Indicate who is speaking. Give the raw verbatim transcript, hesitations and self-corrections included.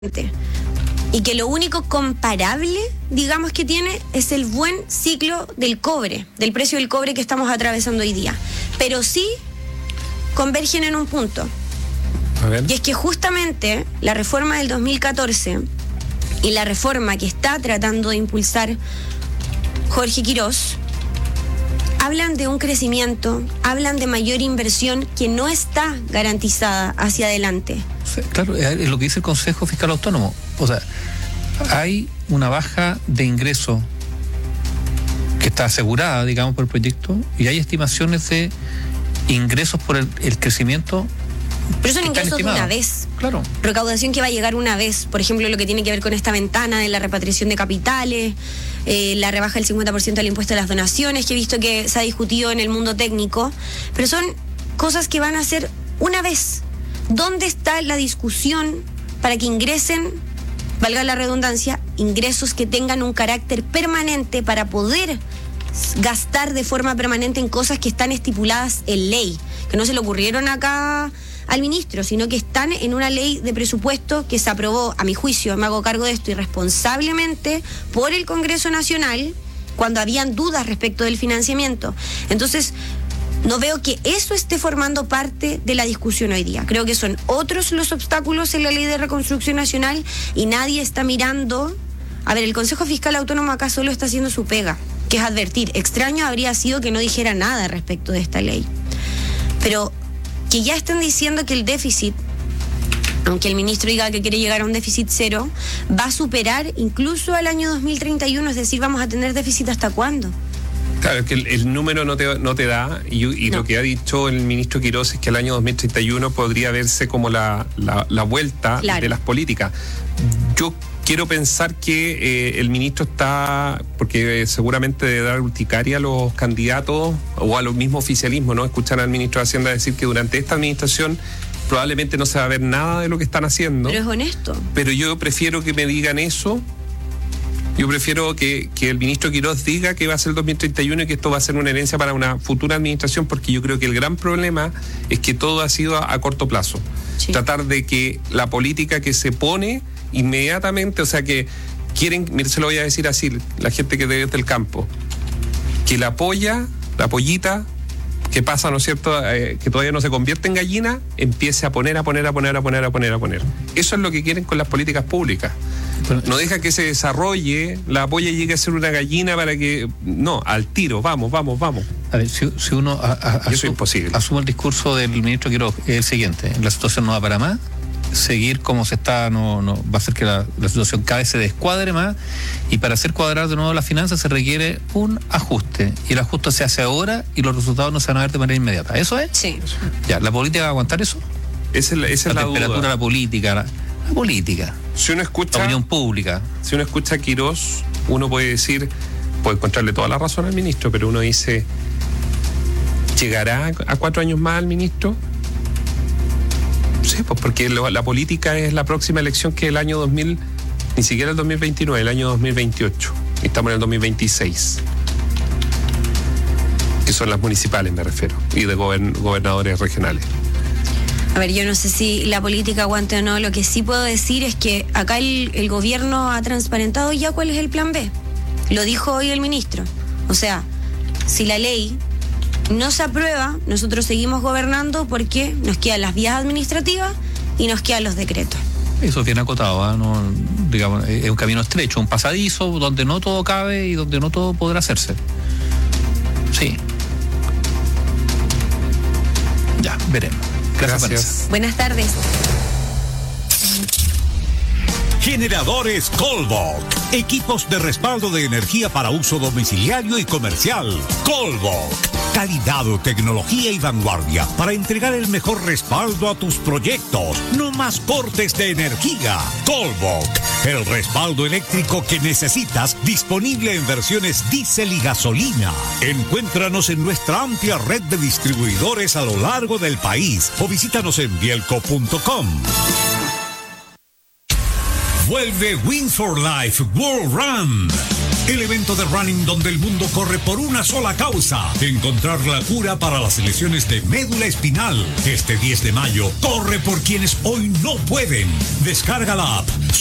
Speaker 1: y que lo único comparable, digamos, que tiene es el buen ciclo del cobre, del precio del cobre que estamos atravesando hoy día. Pero sí convergen en un punto.
Speaker 2: A ver.
Speaker 1: Y es que justamente la reforma del dos mil catorce y la reforma que está tratando de impulsar Jorge Quirós hablan de un crecimiento, hablan de mayor inversión que no está garantizada hacia adelante.
Speaker 3: Claro, es lo que dice el Consejo Fiscal Autónomo. O sea, hay una baja de ingreso que está asegurada, digamos, por el proyecto, y hay estimaciones de ingresos por el, el crecimiento.
Speaker 1: Pero son ingresos de una vez.
Speaker 3: Claro.
Speaker 1: Recaudación que va a llegar una vez. Por ejemplo, lo que tiene que ver con esta ventana de la repatriación de capitales, eh, la rebaja del cincuenta por ciento del impuesto a las donaciones, que he visto que se ha discutido en el mundo técnico. Pero son cosas que van a ser una vez. ¿Dónde está la discusión para que ingresen, valga la redundancia, ingresos que tengan un carácter permanente para poder gastar de forma permanente en cosas que están estipuladas en ley? Que no se le ocurrieron acá al ministro, sino que están en una ley de presupuesto que se aprobó, a mi juicio, me hago cargo de esto, irresponsablemente por el Congreso Nacional, cuando habían dudas respecto del financiamiento. Entonces, no veo que eso esté formando parte de la discusión hoy día. Creo que son otros los obstáculos en la Ley de Reconstrucción Nacional y nadie está mirando. A ver, el Consejo Fiscal Autónomo acá solo está haciendo su pega, que es advertir. Extraño habría sido que no dijera nada respecto de esta ley. Pero que ya están diciendo que el déficit, aunque el ministro diga que quiere llegar a un déficit cero, va a superar incluso al año dos mil treinta y uno, es decir, vamos a tener déficit ¿hasta cuándo?
Speaker 2: Claro, es que el, el número no te, no te da, y, y no. Lo que ha dicho el ministro Quirós es que el año dos mil treinta y uno podría verse como la, la, la vuelta claro. de las políticas. Yo quiero pensar que eh, el ministro está, porque eh, seguramente debe dar urticaria a los candidatos o a los mismos oficialismos, ¿no? Escuchar al ministro de Hacienda decir que durante esta administración probablemente no se va a ver nada de lo que están haciendo.
Speaker 1: Pero es honesto.
Speaker 2: Pero yo prefiero que me digan eso. Yo prefiero que, que el ministro Quirós diga que va a ser el dos mil treinta y uno y que esto va a ser una herencia para una futura administración, porque yo creo que el gran problema es que todo ha sido a, a corto plazo. Sí. Tratar de que la política que se pone inmediatamente, o sea que quieren, mire, se lo voy a decir así, la gente que desde el campo, que la polla, la pollita, que pasa, ¿no es cierto?, eh, que todavía no se convierte en gallina, empiece a poner, a poner, a poner, a poner, a poner, a poner. Eso es lo que quieren con las políticas públicas. No deja que se desarrolle, la polla llegue a ser una gallina para que... No, al tiro, vamos, vamos, vamos.
Speaker 3: A ver, si, si uno a, a,
Speaker 2: Eso es imposible.
Speaker 3: asume el discurso del ministro Quirós, es el siguiente: la situación no va para más, seguir como se está no, no va a hacer que la, la situación cada vez se descuadre más, y para hacer cuadrar de nuevo las finanzas se requiere un ajuste, y el ajuste se hace ahora y los resultados no se van a ver de manera inmediata. ¿Eso es?
Speaker 1: Sí.
Speaker 3: Ya, ¿la política va a aguantar eso?
Speaker 2: Esa es la, esa
Speaker 3: la
Speaker 2: es la
Speaker 3: temperatura
Speaker 2: duda.
Speaker 3: de la política, la, la política.
Speaker 2: Si uno escucha...
Speaker 3: La opinión pública.
Speaker 2: Si uno escucha a Quirós, uno puede decir, puede encontrarle toda la razón al ministro, pero uno dice, ¿llegará a cuatro años más el ministro? Sí, pues porque lo, la política es la próxima elección, que es el año dos mil, ni siquiera el dos mil veintinueve, el año dos mil veintiocho. Estamos en el dos mil veintiséis. Que son las municipales, me refiero, y de gobern, gobernadores regionales.
Speaker 1: A ver, yo no sé si la política aguante o no. Lo que sí puedo decir es que acá el, el gobierno ha transparentado ya cuál es el plan B. Lo dijo hoy el ministro. O sea, si la ley no se aprueba, nosotros seguimos gobernando porque nos quedan las vías administrativas y nos quedan los decretos.
Speaker 3: Eso es bien acotado, ¿eh? No, digamos, es un camino estrecho, un pasadizo donde no todo cabe y donde no todo podrá hacerse. Sí. Ya, veremos. Gracias.
Speaker 2: Gracias.
Speaker 1: Buenas tardes.
Speaker 4: Generadores Colbok. Equipos de respaldo de energía para uso domiciliario y comercial. Colbok. Calidad, tecnología y vanguardia para entregar el mejor respaldo a tus proyectos. No más cortes de energía. Colbok. El respaldo eléctrico que necesitas, disponible en versiones diésel y gasolina. Encuéntranos en nuestra amplia red de distribuidores a lo largo del país o visítanos en bielco punto com. Vuelve Wings for Life World Run. el evento de running donde el mundo corre por una sola causa: encontrar la cura para las lesiones de médula espinal. Este diez de mayo, corre por quienes hoy no pueden. Descarga la app.